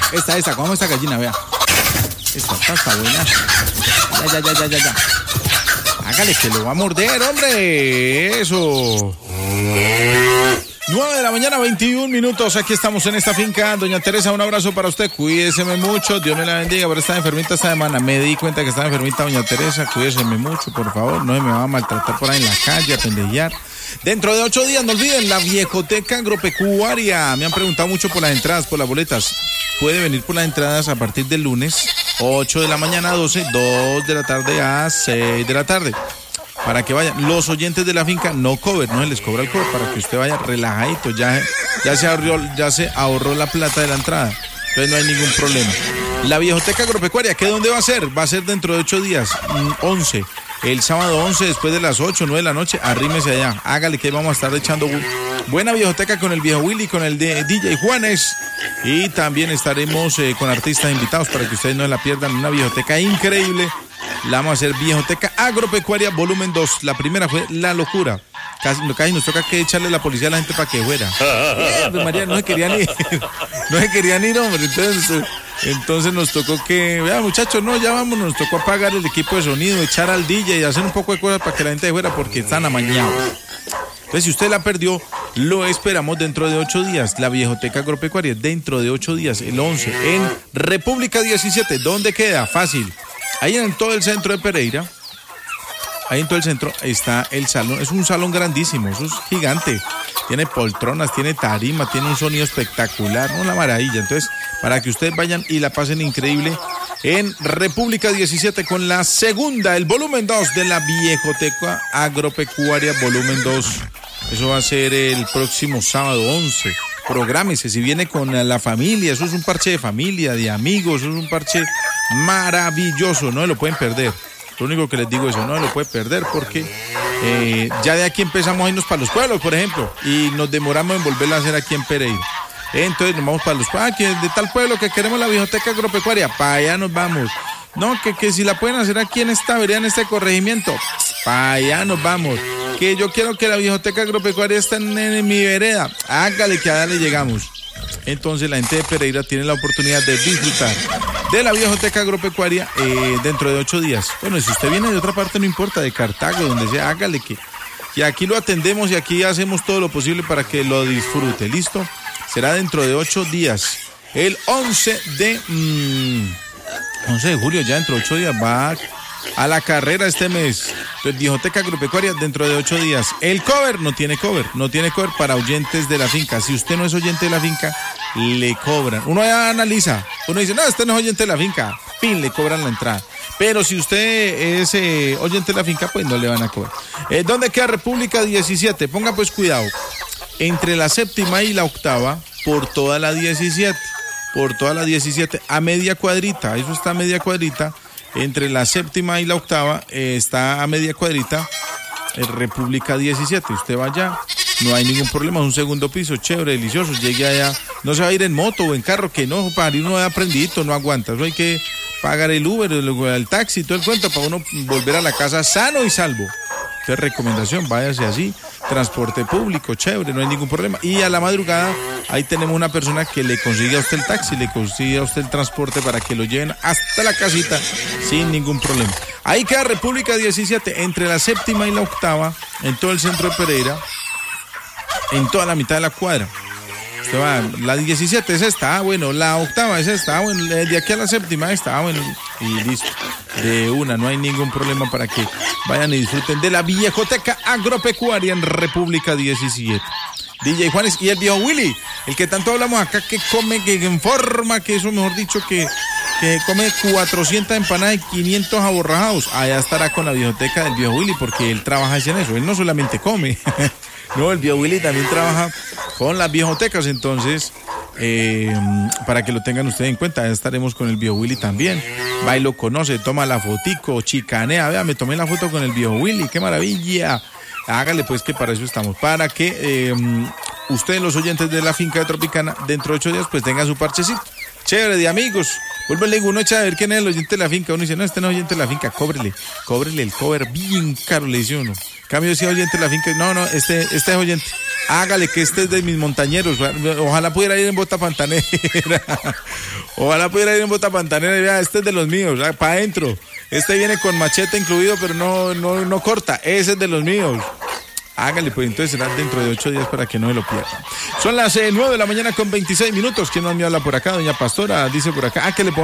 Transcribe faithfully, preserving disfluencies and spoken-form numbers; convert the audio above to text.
Esta, esta, comamos esta gallina, vea. Esta, esta está buena. Ya, ya, ya, ya, ya, ya. Hágale que lo va a morder, hombre. Eso. nueve de la mañana, veintiún minutos. Aquí estamos en esta finca. Doña Teresa, un abrazo para usted. Cuídeseme mucho. Dios me la bendiga. Pero está enfermita esta semana. Me di cuenta que estaba enfermita, doña Teresa. Cuídeseme mucho, por favor. No me va a maltratar por ahí en la calle, a pendejear. Dentro de ocho días, no olviden, la Viejoteca Agropecuaria. Me han preguntado mucho por las entradas, por las boletas. Puede venir por las entradas a partir del lunes, ocho de la mañana a doce, dos de la tarde a seis de la tarde. Para que vayan. Los oyentes de la finca, no cover, no se les cobra el cover, para que usted vaya relajadito. Ya, ya, se ahorró, ya se ahorró la plata de la entrada. Entonces no hay ningún problema. La Viejoteca Agropecuaria, ¿qué dónde va a ser? Va a ser dentro de ocho días, once. El sábado once, después de las ocho, nueve de la noche, arrímese allá. Hágale que vamos a estar echando buena viejoteca con el viejo Willy, con el de D J Juanes. Y también estaremos eh, con artistas invitados para que ustedes no la pierdan. Una viejoteca increíble. La vamos a hacer Viejoteca Agropecuaria volumen dos. La primera fue La Locura. Casi, casi nos toca que echarle la policía a la gente para que fuera. Eh, pues María, no se querían ir. No se querían ir, hombre. Entonces, entonces nos tocó que, vea muchachos, no, ya vamos, nos tocó apagar el equipo de sonido, echar al D J y hacer un poco de cosas para que la gente fuera porque están amañados. Entonces, si usted la perdió, lo esperamos dentro de ocho días. La Viejoteca Agropecuaria, dentro de ocho días, el once, en República diecisiete. ¿Dónde queda? Fácil. Ahí en todo el centro de Pereira. Ahí en todo el centro está el salón. Es un salón grandísimo, eso es gigante. Tiene poltronas, tiene tarima, tiene un sonido espectacular, una maravilla. Entonces, para que ustedes vayan y la pasen increíble en República diecisiete con la segunda, el volumen dos de la Viejoteca Agropecuaria, volumen dos. Eso va a ser el próximo sábado once. Prográmese, si viene con la familia, eso es un parche de familia, de amigos, eso es un parche maravilloso, no se lo pueden perder. Lo único que les digo es eso, no se lo puede perder porque eh, ya de aquí empezamos a irnos para los pueblos, por ejemplo, y nos demoramos en volverla a hacer aquí en Pereira. Entonces nos vamos para los pueblos, ah, que de tal pueblo que queremos la Viejoteca Agropecuaria, para allá nos vamos. No, que, que si la pueden hacer aquí en esta vereda, en este corregimiento, para allá nos vamos. Que yo quiero que la Viejoteca Agropecuaria esté en, en mi vereda, hágale que allá le llegamos. Entonces la gente de Pereira tiene la oportunidad de disfrutar de la Viejoteca Agropecuaria eh, dentro de ocho días. Bueno, si usted viene de otra parte, no importa, de Cartago, donde sea, hágale que, que aquí lo atendemos y aquí hacemos todo lo posible para que lo disfrute. ¿Listo? Será dentro de ocho días. El once de... Mmm, once de julio, ya dentro de ocho días, va a la carrera este mes. Entonces, Viejoteca Agropecuaria dentro de ocho días. El cover no tiene cover, no tiene cover para oyentes de la finca. Si usted no es oyente de la finca, le cobran. Uno ya analiza, uno dice, no, este no es oyente de la finca, pin, le cobran la entrada. Pero si usted es eh, oyente de la finca, pues no le van a cobrar. Eh, ¿Dónde queda República diecisiete? Ponga pues cuidado. Entre la séptima y la octava, por toda la diecisiete. Por toda la diecisiete, a media cuadrita, eso está a media cuadrita. Entre la séptima y la octava eh, está a media cuadrita en República diecisiete. Usted va allá, no hay ningún problema, es un segundo piso, chévere, delicioso. Llegue allá, no se va a ir en moto o en carro, que no, para ir uno de aprendidito, no aguanta. Eso hay que pagar el Uber, el, el taxi, todo el cuento, para uno volver a la casa sano y salvo. Entonces, recomendación, váyase así, transporte público, chévere, no hay ningún problema. Y a la madrugada, ahí tenemos una persona que le consigue a usted el taxi, le consigue a usted el transporte para que lo lleven hasta la casita sin ningún problema. Ahí queda República diecisiete, entre la séptima y la octava, en todo el centro de Pereira, en toda la mitad de la cuadra. Usted va, la diecisiete es esta, ah, bueno, la octava es esta, ah, bueno, de aquí a la séptima esta, ah, bueno, y listo. De una, no hay ningún problema para que vayan y disfruten de la Viejoteca Agropecuaria en República diecisiete. D J Juanes y el viejo Willy, el que tanto hablamos acá, que come, que en forma, que eso mejor dicho, que, que come cuatrocientas empanadas y quinientos aborrajados. Allá estará con la Viejoteca del viejo Willy, porque él trabaja en eso, él no solamente come, no, el viejo Willy también trabaja con las viejotecas, entonces... Eh, para que lo tengan ustedes en cuenta, ya estaremos con el viejo Willy también. Va y lo conoce, toma la fotico, chicanea, vea, me tomé la foto con el viejo Willy, qué maravilla. Hágale pues que para eso estamos, para que eh, ustedes los oyentes de la finca de Tropicana dentro de ocho días pues tengan su parchecito chévere de amigos. Vuelve el uno echa a ver quién es el oyente de la finca, uno dice, no, este no es oyente de la finca, cóbrele, cóbrele el cover bien caro, le dice uno. Cambio si es oyente de la finca, no, no, este, este es oyente. Hágale que este es de mis montañeros. Ojalá pudiera ir en bota pantanera. Ojalá pudiera ir en bota pantanera. Vea, este es de los míos, para adentro. Este viene con machete incluido, pero no, no, no corta. Ese es de los míos. Hágale, pues entonces será dentro de ocho días para que no me lo pierdan. Son las eh, nueve de la mañana con veintiséis minutos. ¿Quién más me habla por acá? Doña Pastora dice por acá. Ah, que le pongo